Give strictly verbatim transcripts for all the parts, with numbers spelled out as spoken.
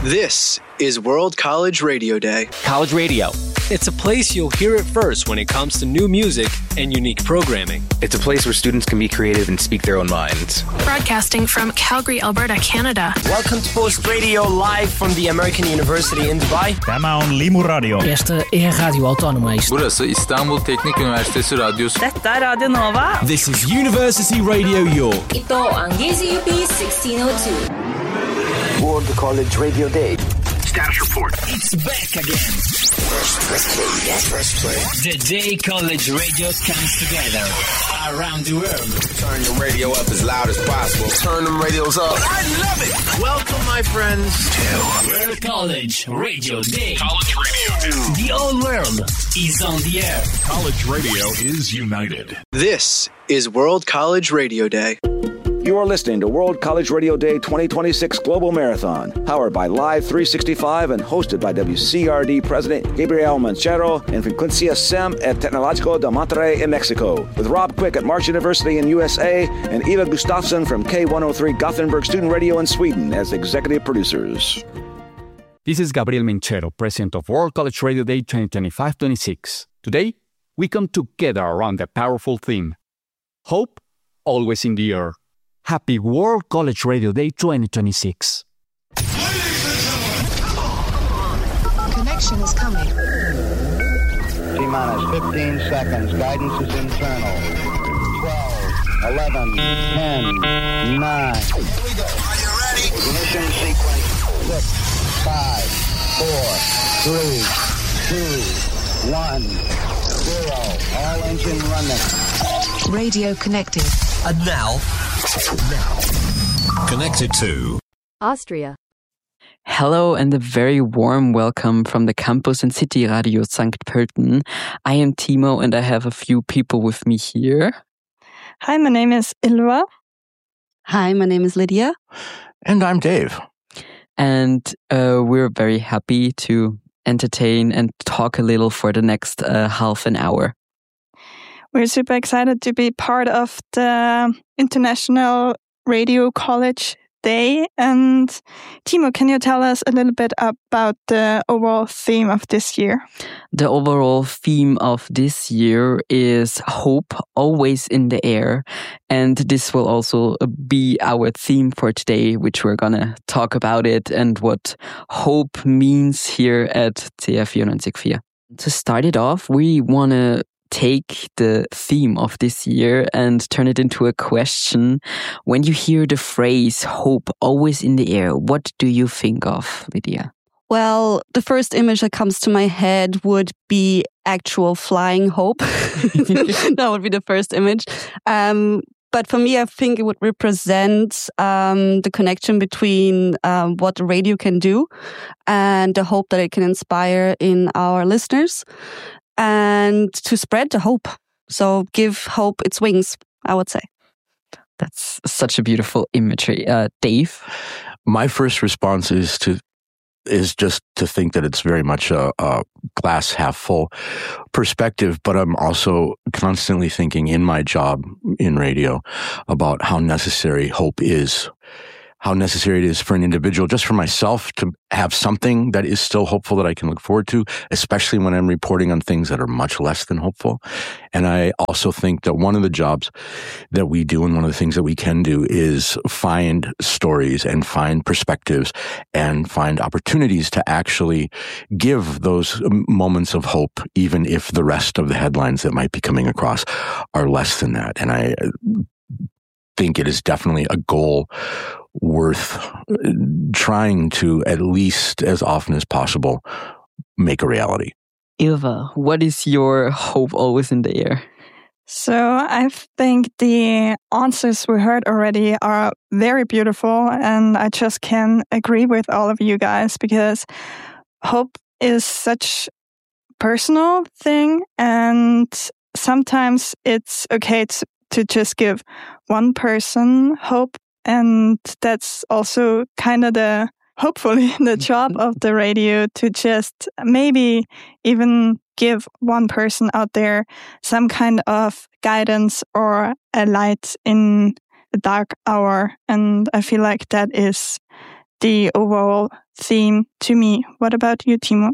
This is World College Radio Day. College Radio. It's a place you'll hear it first when it comes to new music and unique programming. It's a place where students can be creative and speak their own minds. Broadcasting from Calgary, Alberta, Canada. Welcome to Post Radio live from the American University in Dubai. Tämä on Limu Radio. Este é Radio Autonomous. Burası İstanbul Teknik Üniversitesi Radyosu. Dette er Radio Nova. This is University Radio York. Ito ang D Z U P sixteen oh two. World College Radio Day. Status report. It's back again. Press, press play. Yeah, press play. The day college radio comes together around the world. Turn your radio up as loud as possible. Turn them radios up. I love it. Welcome, my friends, to World College Radio Day. College Radio Day. The whole world is on the air. College radio is united. This is World College Radio Day. You are listening to World College Radio Day twenty twenty-six Global Marathon, powered by Live three sixty-five and hosted by W C R D President Gabriel Manchero and Frecuencia SEM at Tecnológico de Monterrey in Mexico, with Rob Quick at March University in U S A and Eva Gustafsson from K one oh three Gothenburg Student Radio in Sweden as executive producers. This is Gabriel Manchero, President of World College Radio Day twenty twenty-five twenty-six. Today, we come together around a powerful theme: hope, always in the air. Happy World College Radio Day twenty twenty-six. Connection is coming. T-minus fifteen seconds. Guidance is internal. twelve, eleven, ten, nine. Here we go. Are you ready? Ignition sequence. six, five, four, three, two, one, zero. All engine running. Radio connected. And now, now, connected to Austria. Hello and a very warm welcome from the campus and city Radio Sankt Pölten. I am Timo and I have a few people with me here. Hi, my name is Ylva. Hi, my name is Lydia. And I'm Dave. And uh, we're very happy to entertain and talk a little for the next uh, half an hour. We're super excited to be part of the International Radio College Day. And Timo, can you tell us a little bit about the overall theme of this year? The overall theme of this year is hope, always in the air. And this will also be our theme for today, which we're going to talk about it and what hope means here at C F ninety-four. To start it off, we want to take the theme of this year and turn it into a question. When you hear the phrase hope always in the air, what do you think of, Lydia? Well, the first image that comes to my head would be actual flying hope. That would be the first image. Um, but for me, I think it would represent um, the connection between um, what the radio can do and the hope that it can inspire in our listeners. And to spread the hope. So give hope its wings, I would say. That's such a beautiful imagery. Uh, Dave? My first response is to is just to think that it's very much a, a glass half full perspective, but I'm also constantly thinking in my job in radio about how necessary hope is. How necessary it is for an individual, just for myself, to have something that is still hopeful that I can look forward to, especially when I'm reporting on things that are much less than hopeful. And I also think that one of the jobs that we do and one of the things that we can do is find stories and find perspectives and find opportunities to actually give those moments of hope, even if the rest of the headlines that might be coming across are less than that. And I think it is definitely a goal worth trying to, at least as often as possible, make a reality. Ylva, what is your hope always in the air? So I think the answers we heard already are very beautiful, and I just can agree with all of you guys, because hope is such a personal thing, and sometimes it's okay to, to just give one person hope. And that's also kind of the, hopefully, the job of the radio, to just maybe even give one person out there some kind of guidance or a light in the dark hour. And I feel like that is the overall theme to me. What about you, Timo?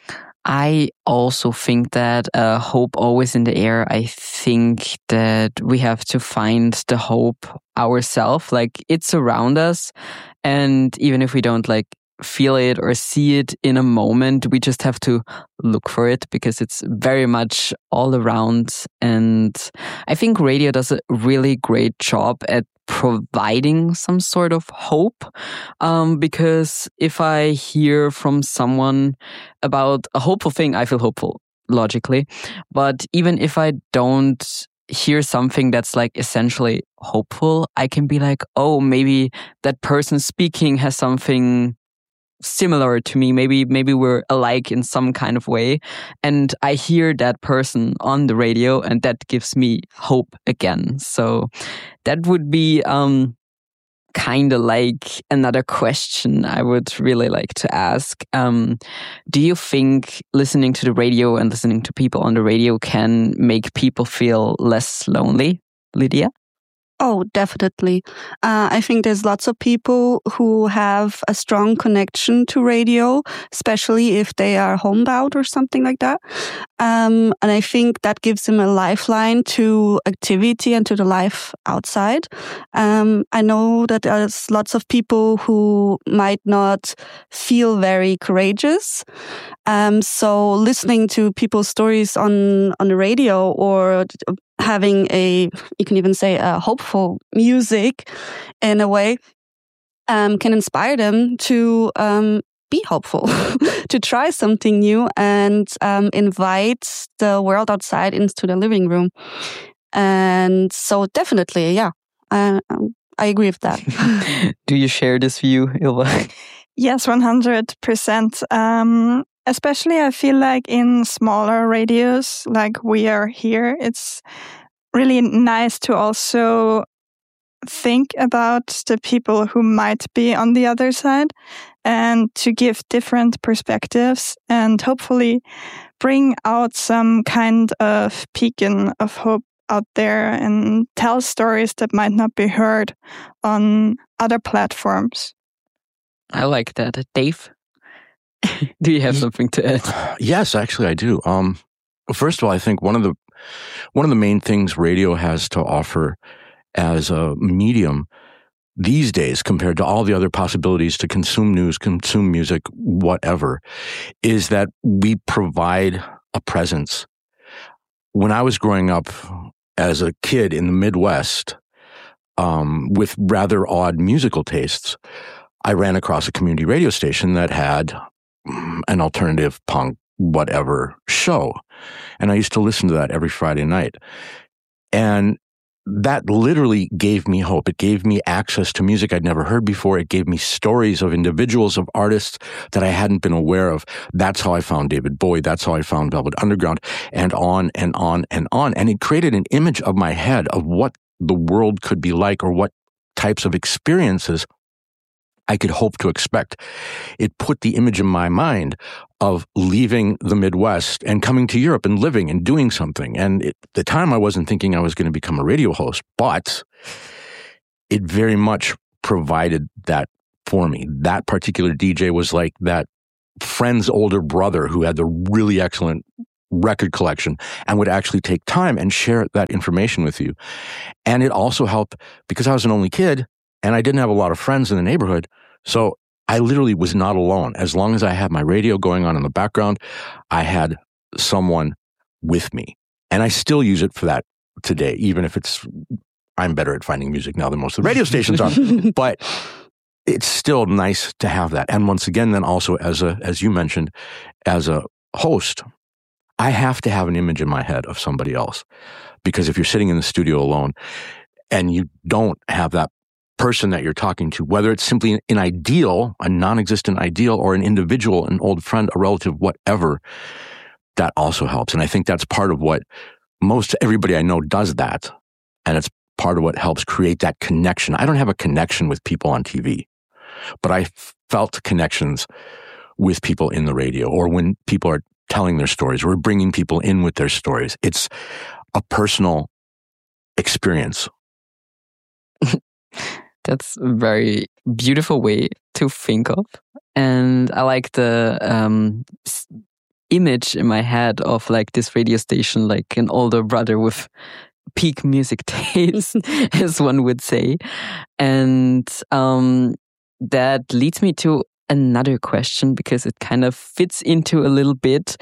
I also think that uh, hope always in the air. I think that we have to find the hope ourselves. Like, it's around us. And even if we don't like feel it or see it in a moment, we just have to look for it because it's very much all around. And I think radio does a really great job at providing some sort of hope. Um, because if I hear from someone about a hopeful thing, I feel hopeful, logically. But even if I don't hear something that's like essentially hopeful, I can be like, oh, maybe that person speaking has something similar to me. Maybe, maybe we're alike in some kind of way. And I hear that person on the radio and that gives me hope again. So that would be, um, kind of like another question I would really like to ask. Um, do you think listening to the radio and listening to people on the radio can make people feel less lonely, Lydia? Oh, definitely. Uh, I think there's lots of people who have a strong connection to radio, especially if they are homebound or something like that. Um, and I think that gives them a lifeline to activity and to the life outside. Um, I know that there's lots of people who might not feel very courageous. Um, so listening to people's stories on, on the radio or having a, you can even say a hopeful music in a way, um, can inspire them to um, be hopeful, to try something new and um, invite the world outside into the living room. And so definitely, yeah, I, I agree with that. Do you share this view, Ylva? Yes, one hundred percent. Um, especially I feel like in smaller radios, like we are here, it's really nice to also think about the people who might be on the other side and to give different perspectives and hopefully bring out some kind of beacon of hope out there and tell stories that might not be heard on other platforms. I like that. Dave? Do you have something to add? Yes, actually I do. Um, first of all, I think one of the one of the main things radio has to offer as a medium these days, compared to all the other possibilities to consume news, consume music, whatever, is that we provide a presence. When I was growing up as a kid in the Midwest, um, with rather odd musical tastes, I ran across a community radio station that had an alternative punk, whatever show. And I used to listen to that every Friday night. And that literally gave me hope. It gave me access to music I'd never heard before. It gave me stories of individuals, of artists that I hadn't been aware of. That's how I found David Bowie. That's how I found Velvet Underground, and on and on and on. And it created an image of my head of what the world could be like or what types of experiences I could hope to expect. It put the image in my mind of leaving the Midwest and coming to Europe and living and doing something. And at the time, I wasn't thinking I was going to become a radio host, but it very much provided that for me. That particular D J was like that friend's older brother who had the really excellent record collection and would actually take time and share that information with you. And it also helped because I was an only kid and I didn't have a lot of friends in the neighborhood. So I literally was not alone. As long as I had my radio going on in the background, I had someone with me. And I still use it for that today, even if it's, I'm better at finding music now than most of the radio stations are. But it's still nice to have that. And once again, then also as a, as you mentioned, as a host, I have to have an image in my head of somebody else. Because if you're sitting in the studio alone and you don't have that person that you're talking to, whether it's simply an ideal, a non-existent ideal, or an individual, an old friend, a relative, whatever, that also helps. And I think that's part of what most everybody I know does that. And it's part of what helps create that connection. I don't have a connection with people on T V, but I felt connections with people in the radio or when people are telling their stories or bringing people in with their stories. It's a personal experience. That's a very beautiful way to think of. And I like the um, s- image in my head of like this radio station, like an older brother with peak music taste, as one would say. And um, that leads me to another question, because it kind of fits into a little bit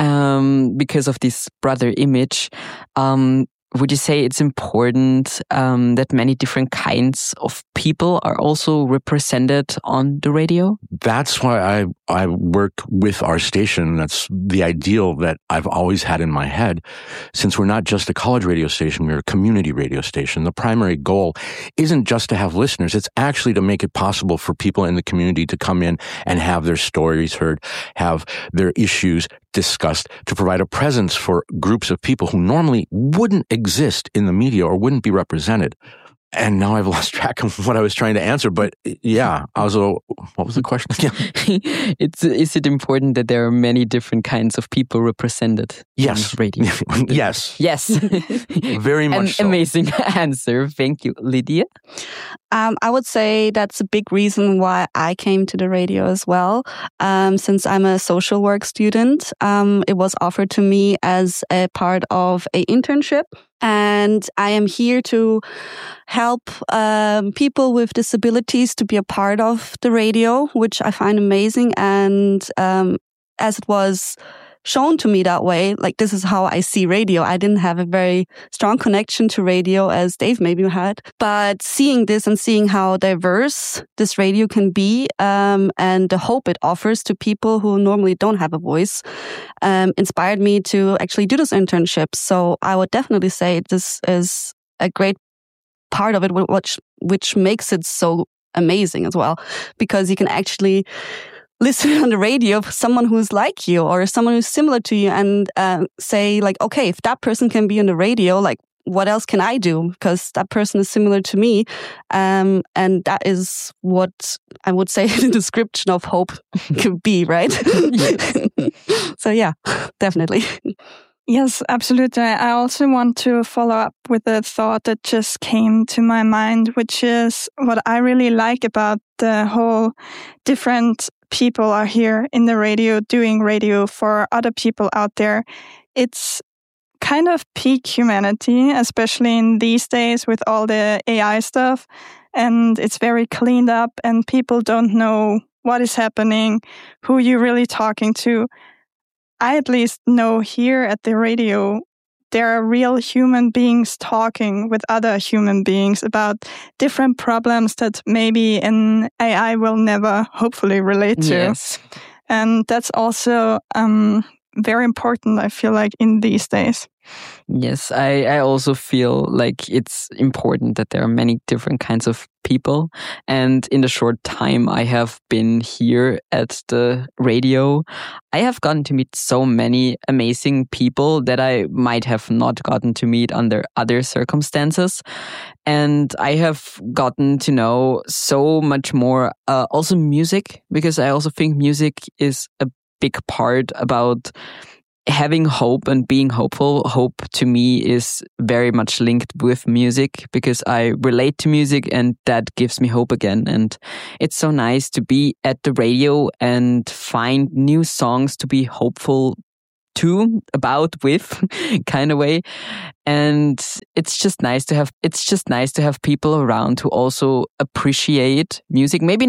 um, because of this brother image. Um, would you say it's important um, that many different kinds of people are also represented on the radio? That's why I, I work with our station. That's the ideal that I've always had in my head. Since we're not just a college radio station, we're a community radio station. The primary goal isn't just to have listeners. It's actually to make it possible for people in the community to come in and have their stories heard, have their issues discussed, to provide a presence for groups of people who normally wouldn't exist in the media or wouldn't be represented. And now I've lost track of what I was trying to answer. But yeah, also, what was the question again? it's, is it important that there are many different kinds of people represented? Yes. On radio? Yes. Yes. Very much An so. Amazing answer. Thank you. Lydia? Um, I would say that's a big reason why I came to the radio as well. Um, since I'm a social work student, um, it was offered to me as a part of an internship. And I am here to help um, people with disabilities to be a part of the radio, which I find amazing. And um, as it was shown to me that way, like this is how I see radio. I didn't have a very strong connection to radio as Dave maybe had. But seeing this and seeing how diverse this radio can be um, and the hope it offers to people who normally don't have a voice um, inspired me to actually do this internship. So I would definitely say this is a great part of it, which, which makes it so amazing as well, because you can actually listen on the radio of someone who's like you or someone who's similar to you and uh, say like, okay, if that person can be on the radio, like what else can I do? Because that person is similar to me. Um, and that is what I would say the description of hope could be, right? So yeah, definitely. Yes, absolutely. I also want to follow up with a thought that just came to my mind, which is what I really like about the whole different people are here in the radio doing radio for other people out there. It's kind of peak humanity, especially in these days with all the A I stuff. And it's very cleaned up and people don't know what is happening, who you're really talking to. I at least know here at the radio, there are real human beings talking with other human beings about different problems that maybe an A I will never hopefully relate to. Yes. And that's also um, very important, I feel like, in these days. Yes, I, I also feel like it's important that there are many different kinds of people. And in the short time I have been here at the radio, I have gotten to meet so many amazing people that I might have not gotten to meet under other circumstances. And I have gotten to know so much more, uh, also music, because I also think music is a big part about having hope and being hopeful. Hope to me is very much linked with music because I relate to music and that gives me hope again. And it's so nice to be at the radio and find new songs to be hopeful to, about, with kind of way. And it's just nice to have, it's just nice to have people around who also appreciate music. Maybe